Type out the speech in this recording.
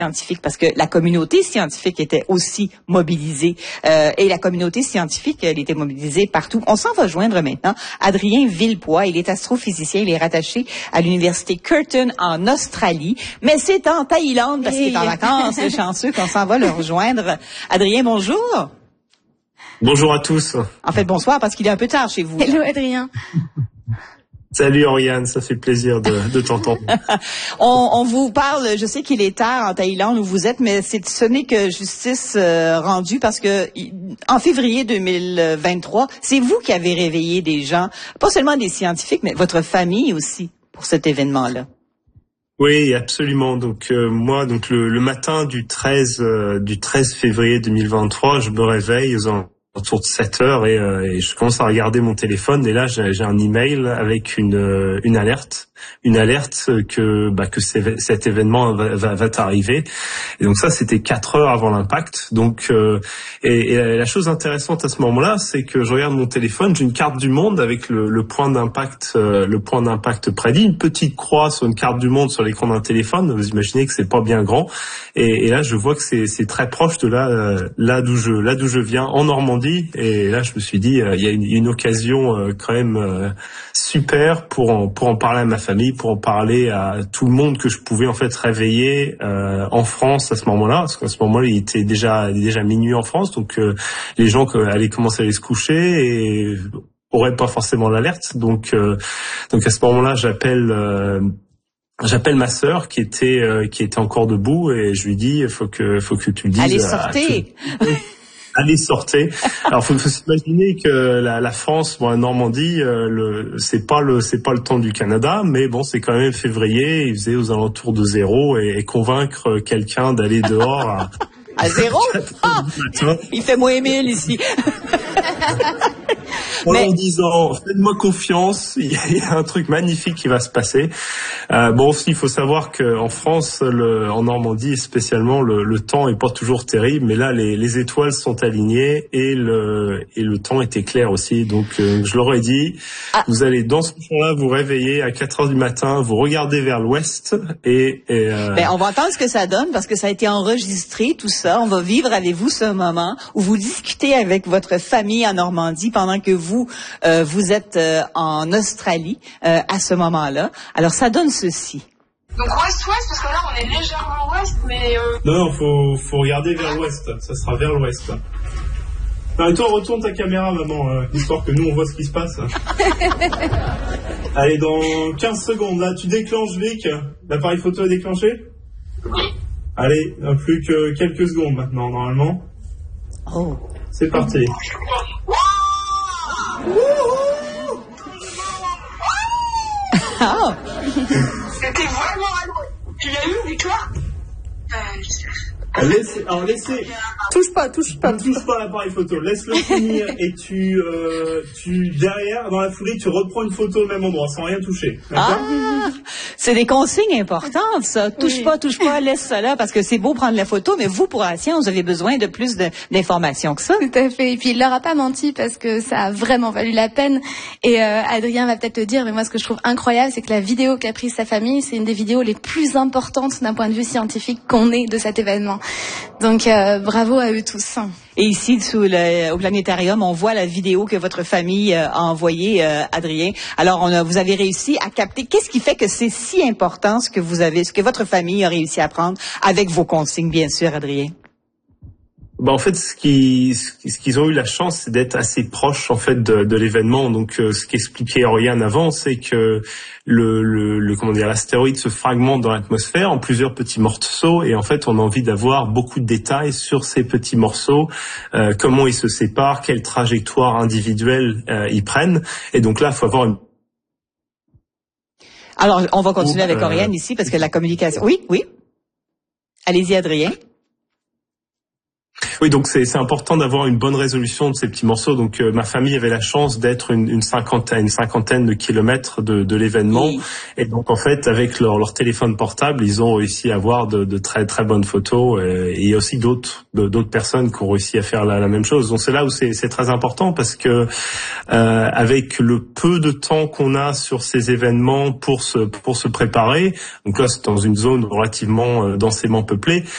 scientifique, parce que la communauté scientifique était aussi mobilisée et la communauté scientifique, elle était mobilisée partout. On s'en va joindre maintenant Adrien Villepoix. Il est astrophysicien, il est rattaché à l'université Curtin en Australie, mais c'est en Thaïlande parce qu'il est en vacances. C'est chanceux qu'on s'en va le rejoindre. Adrien, bonjour. Bonjour à tous. En fait, bonsoir parce qu'il est un peu tard chez vous. Hello Adrien. Salut Oriane, ça fait plaisir de t'entendre. On vous parle, je sais qu'il est tard en Thaïlande où vous êtes, mais ce n'est que justice rendue parce que en février 2023, c'est vous qui avez réveillé des gens, pas seulement des scientifiques, mais votre famille aussi pour cet événement-là. Oui, absolument. Donc moi, le matin du 13 février 2023, je me réveille autour de 7 heures et je commence à regarder mon téléphone et là j'ai un email avec une alerte que cet événement va t'arriver. Et donc ça c'était 4 heures avant l'impact. Donc et la chose intéressante à ce moment-là, c'est que je regarde mon téléphone, j'ai une carte du monde avec le point d'impact prédit, une petite croix sur une carte du monde sur l'écran d'un téléphone. Vous imaginez que c'est pas bien grand. Et là je vois que c'est très proche de là d'où je viens en Normandie. Et là, je me suis dit, il y a une occasion quand même super pour en parler à ma famille, pour en parler à tout le monde que je pouvais en fait réveiller en France à ce moment-là, parce qu'à ce moment-là, il était déjà minuit en France, donc les gens allaient commencer à aller se coucher et auraient pas forcément l'alerte. Donc à ce moment-là, j'appelle ma sœur qui était encore debout et je lui dis, faut que tu le dises. Allez, sortez. Allez, sortez. Alors, faut s'imaginer que la France, la Normandie, c'est pas le temps du Canada, mais bon, c'est quand même février, il faisait aux alentours de 0 et convaincre quelqu'un d'aller dehors à 0? Il fait moins 1000 ici. En leur disant, faites-moi confiance, il y a un truc magnifique qui va se passer. Bon, aussi, il faut savoir qu'en France, en Normandie spécialement, le temps est pas toujours terrible, mais là, les étoiles sont alignées et le temps était clair aussi. Donc, je leur ai dit, vous allez dans ce champ-là vous réveiller à 4 heures du matin, vous regardez vers l'ouest et on va entendre ce que ça donne parce que ça a été enregistré, tout ça. On va vivre avec vous ce moment où vous discutez avec votre famille en Normandie pendant que vous êtes en Australie à ce moment-là. Alors, ça donne ceci. Donc ouest-ouest, parce que là, on est légèrement ouest, mais... Non, faut regarder vers l'ouest. Ça sera vers l'ouest. Non, et toi, retourne ta caméra, maman, histoire que nous, on voit ce qui se passe. Allez, dans 15 secondes, là, tu déclenches, Vic. L'appareil photo est déclenché? Oui. Allez, plus que quelques secondes maintenant, normalement. Oh. C'est parti. Ah. C'était vraiment à loin. Tu l'as eu, Victoire? Laissez. Touche pas. Ne touche pas à l'appareil photo. Laisse-le finir et tu derrière, dans la foulée, tu reprends une photo au même endroit, sans rien toucher. D'accord? C'est des consignes importantes, ça. Touche pas, laisse ça là, parce que c'est beau prendre la photo, mais vous, pour la science, vous avez besoin de plus d'informations que ça. Tout à fait. Et puis, il leur a pas menti parce que ça a vraiment valu la peine. Et Adrien va peut-être te dire, mais moi, ce que je trouve incroyable, c'est que la vidéo qu'a prise sa famille, c'est une des vidéos les plus importantes d'un point de vue scientifique qu'on ait de cet événement. Donc, bravo à eux tous. Et ici, au planétarium, on voit la vidéo que votre famille a envoyée, Adrien. Alors, vous avez réussi à capter. Qu'est-ce qui fait que c'est si important ce que votre famille a réussi à prendre avec vos consignes, bien sûr, Adrien? En fait, ce qu'ils ont eu la chance, c'est d'être assez proches en fait de l'événement. Donc, ce qu'expliquait Oriane avant, c'est que l'astéroïde se fragmente dans l'atmosphère en plusieurs petits morceaux, et en fait, on a envie d'avoir beaucoup de détails sur ces petits morceaux, comment ils se séparent, quelle trajectoire individuelle ils prennent. Et donc là, il faut avoir une... Alors, on va continuer avec Oriane ici parce que la communication. Oui. Allez-y, Adrien. Oui, donc c'est important d'avoir une bonne résolution de ces petits morceaux. Donc ma famille avait la chance d'être une cinquantaine de kilomètres de l'événement, oui. Et donc en fait avec leur téléphone portable, ils ont réussi à avoir de très très bonnes photos. Et il y a aussi d'autres personnes qui ont réussi à faire la même chose. Donc c'est là où c'est très important parce que avec le peu de temps qu'on a sur ces événements pour se préparer, donc là c'est dans une zone relativement densément peuplée.